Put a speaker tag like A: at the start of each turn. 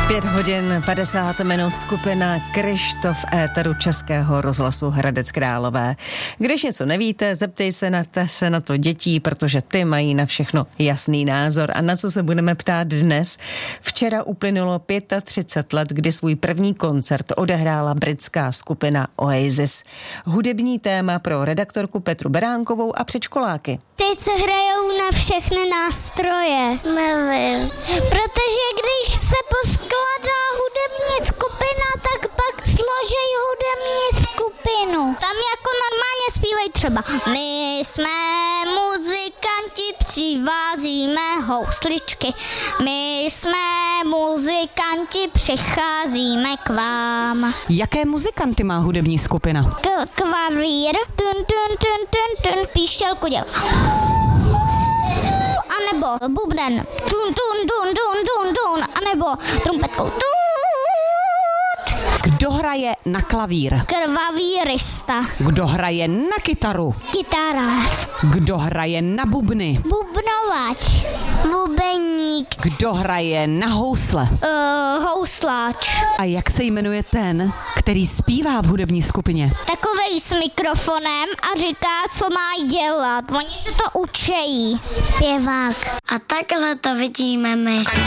A: 5:50 skupina Kryštof éteru Českého rozhlasu Hradec Králové. Když něco nevíte, zeptej se na to dětí, protože ty mají na všechno jasný názor. A na co se budeme ptát dnes? Včera uplynulo 35 let, kdy svůj první koncert odehrála britská skupina Oasis. Hudební téma pro redaktorku Petru Beránkovou a předškoláky.
B: Ty, co hrajou na všechny nástroje. Nevím. Protože když se poskládá hudební skupina, tak pak složej hudební skupinu. Tam jako normálně zpívají třeba my jsme muzikanti, přivázíme housličky. My jsme muzikanti, přicházíme k vám.
C: Jaké muzikanty má hudební skupina?
B: Klavír, píšťalku děl. A nebo bubnen, a nebo trumpetkou.
C: Kdo hraje na klavír?
B: Klavírista.
C: Kdo hraje na kytaru?
B: Kytarář.
C: Kdo hraje na bubny?
B: Bubnovač. Bubeník.
C: Kdo hraje na housle?
B: Housláč.
C: A jak se jmenuje ten, který zpívá v hudební skupině?
B: Takovej s mikrofonem a říká, co má dělat. Oni se to učejí. Zpěvák. A takhle to vidíme my.